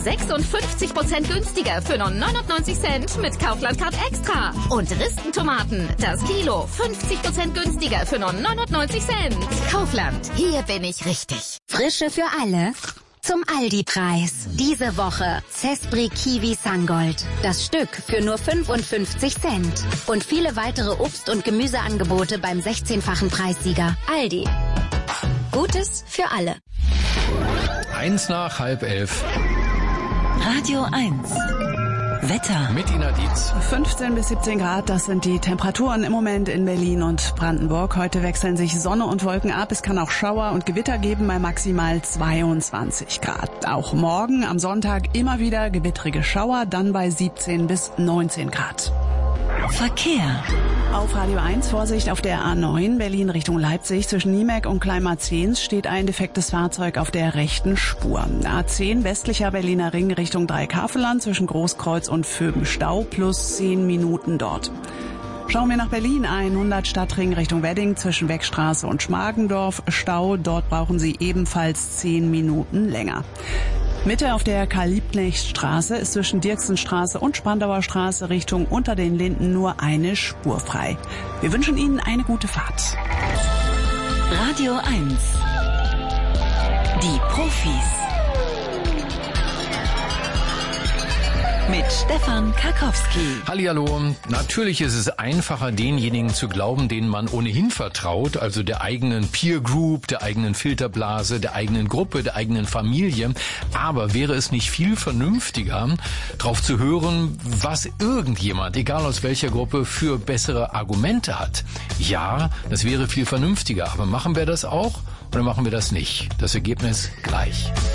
56% günstiger für nur 99 Cent mit Kaufland Card Extra. Und Ristentomaten, das Kilo, 50% günstiger für nur 99 Cent. Kaufland, hier bin ich richtig. Frische für alle. Zum Aldi-Preis. Diese Woche Cespri Kiwi Sangold. Das Stück für nur 55 Cent. Und viele weitere Obst- und Gemüseangebote beim 16-fachen Preissieger. Aldi. Gutes für alle. 11:01. Radio 1. Wetter. Mit Ina Dietz. 15 bis 17 Grad, das sind die Temperaturen im Moment in Berlin und Brandenburg. Heute wechseln sich Sonne und Wolken ab. Es kann auch Schauer und Gewitter geben bei maximal 22 Grad. Auch morgen am Sonntag immer wieder gewittrige Schauer, dann bei 17 bis 19 Grad. Verkehr. Auf Radio 1 Vorsicht auf der A9 Berlin Richtung Leipzig. Zwischen Niemek und Kleinmarzens steht ein defektes Fahrzeug auf der rechten Spur. A10 westlicher Berliner Ring Richtung Dreieckhaveland zwischen Großkreuz und Vöben Stau plus 10 Minuten dort. Schauen wir nach Berlin, 100 Stadtring Richtung Wedding zwischen Weckstraße und Schmargendorf Stau. Dort brauchen Sie ebenfalls 10 Minuten länger. Mitte auf der Karl-Liebknecht-Straße ist zwischen Dirksenstraße und Spandauer Straße Richtung unter den Linden nur eine Spur frei. Wir wünschen Ihnen eine gute Fahrt. Radio 1. Die Profis. Mit Stefan Karkowski. Hallihallo. Natürlich ist es einfacher, denjenigen zu glauben, denen man ohnehin vertraut, also der eigenen Peer Group, der eigenen Filterblase, der eigenen Gruppe, der eigenen Familie. Aber wäre es nicht viel vernünftiger, darauf zu hören, was irgendjemand, egal aus welcher Gruppe, für bessere Argumente hat? Ja, das wäre viel vernünftiger. Aber machen wir das auch oder machen wir das nicht? Das Ergebnis gleich.